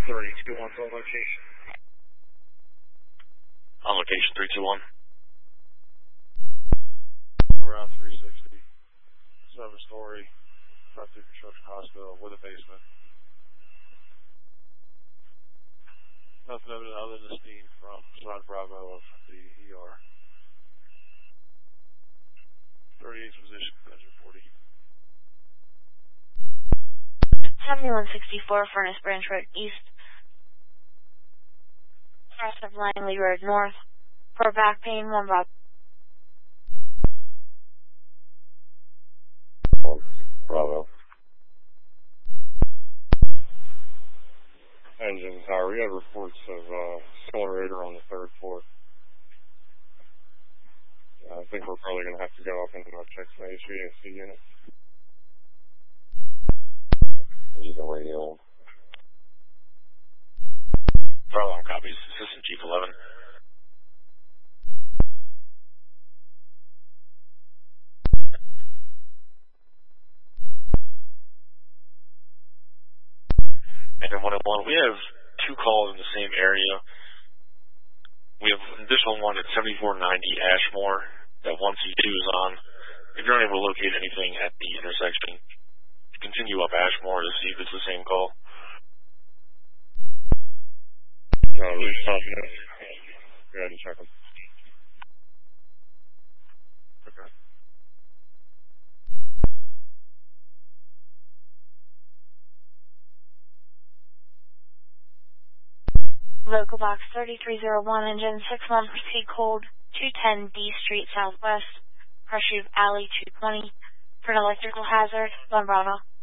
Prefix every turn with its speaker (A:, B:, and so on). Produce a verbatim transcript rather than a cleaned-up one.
A: three two one on location.
B: On location, three two one.
C: Around three sixty, seven story, Frontier Construction Hospital with a basement. Nothing evident other than the steam from Side Bravo of the E R. thirty-eighth position, engine forty.
D: seventy-one sixty-four, Furnace Branch Road East. West of Langley Road North. For back pain, one Bravo.
C: Bravo. Engine tower, we have reports of uh, accelerator on the third floor. Uh, I think we're probably going to have to go up and uh, check some H V A C units. Using radio.
B: Bravo copies. Assistant Chief eleven. And one oh one, we have two calls in the same area. We have an additional one at seventy-four ninety Ashmore that one C two is on. If you're unable to locate anything at the intersection, continue up Ashmore to see if it's the same call.
C: No, we stop it. Go ahead and check them. Okay.
D: Local box thirty-three oh one, engine six one, proceed cold, two ten D Street Southwest, Pressure Alley two twenty, for an electrical hazard, one Bravo.